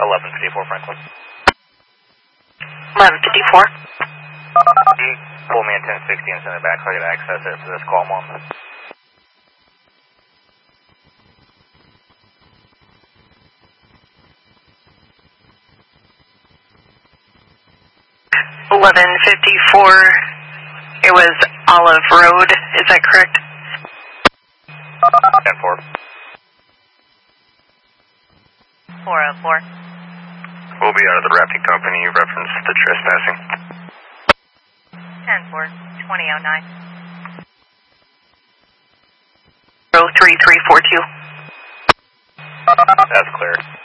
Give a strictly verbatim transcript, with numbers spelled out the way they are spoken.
eleven fifty-four Franklin. eleven fifty-four. Pull me in ten sixty and send it back so I can access it for this call I'm on. eleven fifty-four. It was Olive Road, is that correct? ten four. four oh four. We'll be out of the rafting company. Reference the trespassing. ten four, twenty oh nine. oh three three four two. That's clear.